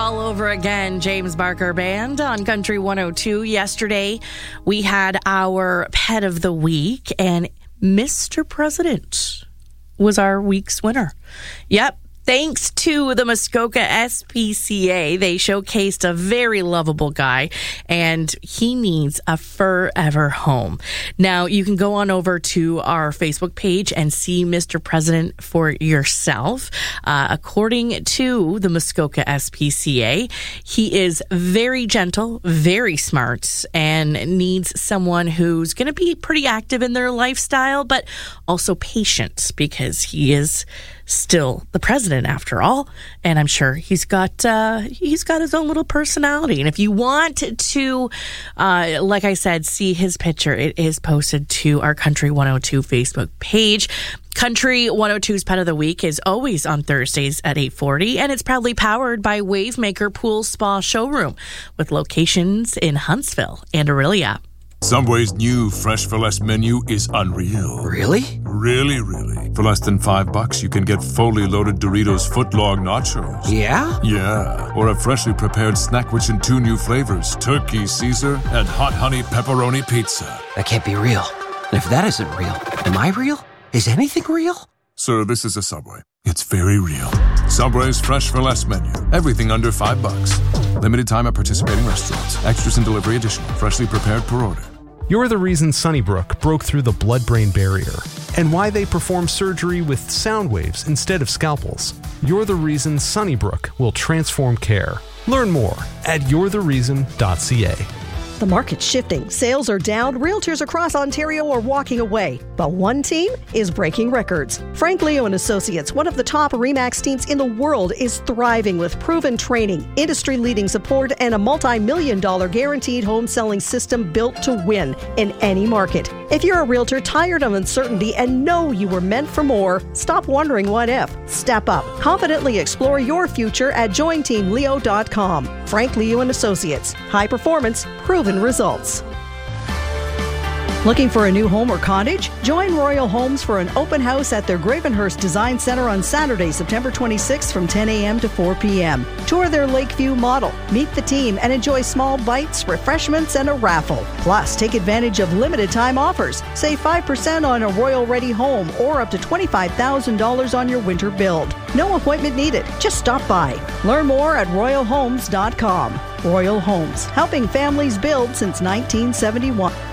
all over again. James Barker Band on Country 102. Yesterday, we had our Pet of the Week, and Mr. President was our week's winner. Yep. Thanks to the Muskoka SPCA, they showcased a very lovable guy, and he needs a forever home. Now, you can go on over to our Facebook page and see Mr. President for yourself. According to the Muskoka SPCA, he is very gentle, very smart, and needs someone who's going to be pretty active in their lifestyle, but also patient, because he is still the president after all, and I'm sure he's got his own little personality. And if you want to, like I said, see his picture, it is posted to our Country 102 Facebook page. Country 102's Pet of the Week is always on Thursdays at 8:40, and it's proudly powered by Wavemaker Pool Spa Showroom with locations in Huntsville and Orillia. Subway's new Fresh for Less menu is unreal. Really? Really, really. For less than $5, you can get fully loaded Doritos footlong nachos. Yeah? Yeah. Or a freshly prepared snack which in 2 new flavors, Turkey Caesar and Hot Honey Pepperoni Pizza. That can't be real. And if that isn't real, am I real? Is anything real? Sir, this is a Subway. It's very real. Subway's Fresh for Less menu. Everything under $5. Limited time at participating restaurants. Extras and delivery additional. Freshly prepared per order. You're the reason Sunnybrook broke through the blood-brain barrier, and why they perform surgery with sound waves instead of scalpels. You're the reason Sunnybrook will transform care. Learn more at you'rethereason.ca. The market's shifting. Sales are down. Realtors across Ontario are walking away. But one team is breaking records. Frank Leo and Associates, one of the top RE/MAX teams in the world, is thriving with proven training, industry-leading support, and a multi-million-dollar guaranteed home selling system built to win in any market. If you're a realtor tired of uncertainty and know you were meant for more, stop wondering what if. Step up. Confidently explore your future at jointeamleo.com. Frank Leo and Associates. High performance, proven results. Looking for a new home or cottage? Join Royal Homes for an open house at their Gravenhurst Design Center on Saturday, September 26th from 10 a.m. to 4 p.m. Tour their Lakeview model, meet the team, and enjoy small bites, refreshments, and a raffle. Plus, take advantage of limited time offers. Save 5% on a Royal Ready home or up to $25,000 on your winter build. No appointment needed. Just stop by. Learn more at royalhomes.com. Royal Homes, helping families build since 1971.